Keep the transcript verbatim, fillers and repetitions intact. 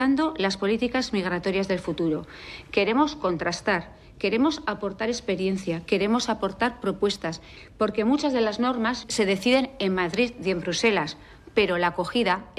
las políticas migratorias del futuro. Queremos contrastar, queremos aportar experiencia, queremos aportar propuestas, porque muchas de las normas se deciden en Madrid y en Bruselas, pero la acogida